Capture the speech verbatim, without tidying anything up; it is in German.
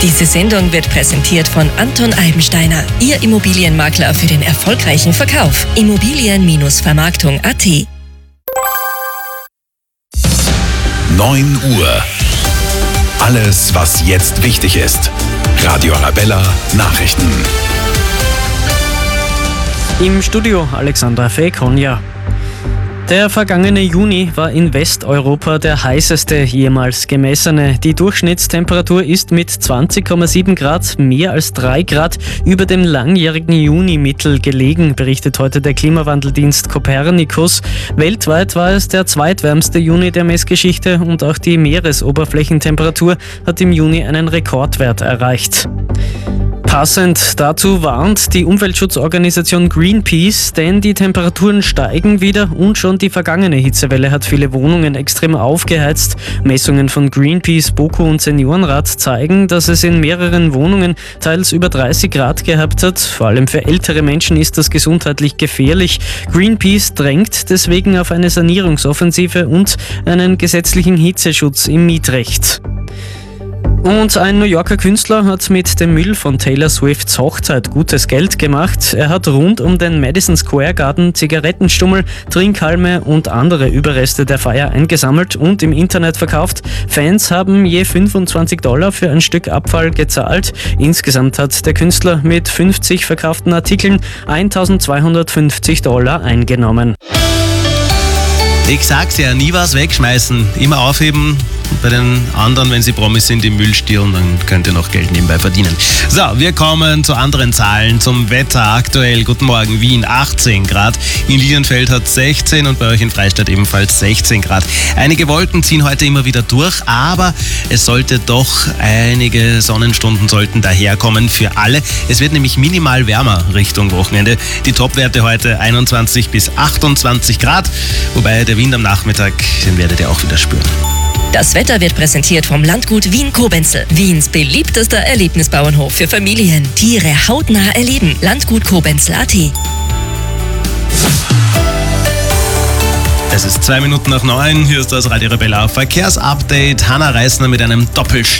Diese Sendung wird präsentiert von Anton Eibensteiner, Ihr Immobilienmakler für den erfolgreichen Verkauf. Immobilien-Vermarktung Punkt a t. neun Uhr. Alles, was jetzt wichtig ist. Radio Arabella Nachrichten. Im Studio Alexandra Fekhonia. Der vergangene Juni war in Westeuropa der heißeste jemals gemessene. Die Durchschnittstemperatur ist mit zwanzig Komma sieben Grad mehr als drei Grad über dem langjährigen Junimittel gelegen, berichtet heute der Klimawandeldienst Copernicus. Weltweit war es der zweitwärmste Juni der Messgeschichte und auch die Meeresoberflächentemperatur hat im Juni einen Rekordwert erreicht. Passend dazu warnt die Umweltschutzorganisation Greenpeace, denn die Temperaturen steigen wieder und schon die vergangene Hitzewelle hat viele Wohnungen extrem aufgeheizt. Messungen von Greenpeace, BOKU und Seniorenrat zeigen, dass es in mehreren Wohnungen teils über dreißig Grad gehabt hat. Vor allem für ältere Menschen ist das gesundheitlich gefährlich. Greenpeace drängt deswegen auf eine Sanierungsoffensive und einen gesetzlichen Hitzeschutz im Mietrecht. Und ein New Yorker Künstler hat mit dem Müll von Taylor Swifts Hochzeit gutes Geld gemacht. Er hat rund um den Madison Square Garden Zigarettenstummel, Trinkhalme und andere Überreste der Feier eingesammelt und im Internet verkauft. Fans haben je fünfundzwanzig Dollar für ein Stück Abfall gezahlt. Insgesamt hat der Künstler mit fünfzig verkauften Artikeln eintausendzweihundertfünfzig Dollar eingenommen. Ich sag's ja, nie was wegschmeißen, immer aufheben. Bei den anderen, wenn sie Promis sind, im Müll stehlen, dann könnt ihr noch Geld nebenbei verdienen. So, wir kommen zu anderen Zahlen, zum Wetter. Aktuell, guten Morgen, Wien achtzehn Grad, in Lilienfeld hat sechzehn und bei euch in Freistadt ebenfalls sechzehn Grad. Einige Wolken ziehen heute immer wieder durch, aber es sollte doch einige Sonnenstunden sollten daherkommen für alle. Es wird nämlich minimal wärmer Richtung Wochenende. Die Topwerte heute einundzwanzig bis achtundzwanzig Grad, wobei der Wind am Nachmittag, den werdet ihr auch wieder spüren. Das Wetter wird präsentiert vom Landgut Wien-Kobenzl. Wiens beliebtester Erlebnisbauernhof für Familien. Tiere hautnah erleben. Landgut Kobenzl Punkt a t. Es ist zwei Minuten nach neun. Hier ist das Radio Arabella Verkehrsupdate. Hanna Reisner mit einem Doppelschlag.